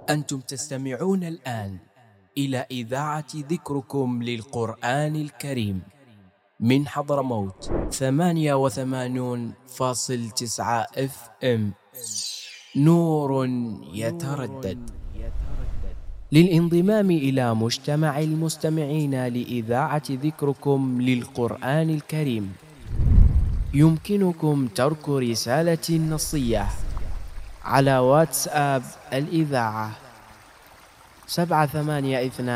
أنتم تستمعون الآن إلى إذاعة ذكركم للقرآن الكريم من حضرموت 88.9 FM. نور يتردد. للانضمام إلى مجتمع المستمعين لإذاعة ذكركم للقرآن الكريم يمكنكم ترك رسالة نصية على واتساب الإذاعة 782